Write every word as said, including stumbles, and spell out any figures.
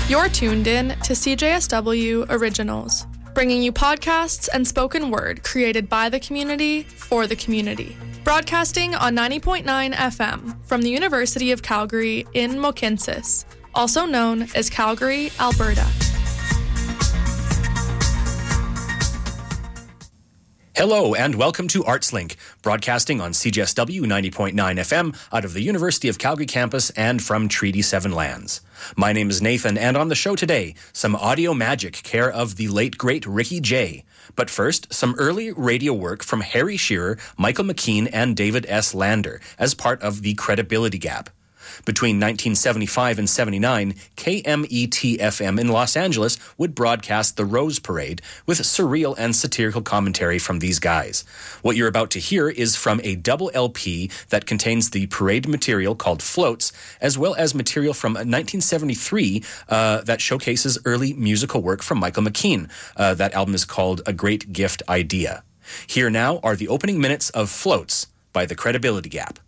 You're tuned in to C J S W Originals, bringing you podcasts and spoken word created by the community for the community. Broadcasting on ninety point nine F M from the University of Calgary in Mohkinstsis, also known as Calgary, Alberta. Hello and welcome to ArtsLink, broadcasting on C J S W ninety point nine F M out of the University of Calgary campus and from Treaty seven lands. My name is Nathan, and on the show today, some audio magic care of the late great Ricky Jay. But first, some early radio work from Harry Shearer, Michael McKean, and David S. Lander as part of the Credibility Gap. Between nineteen seventy-five and seventy-nine, K M E T F M in Los Angeles would broadcast the Rose Parade with surreal and satirical commentary from these guys. What you're about to hear is from a double L P that contains the parade material called Floats, as well as material from nineteen seventy-three uh, that showcases early musical work from Michael McKean. Uh, that album is called A Great Gift Idea. Here now are the opening minutes of Floats by the Credibility Gap.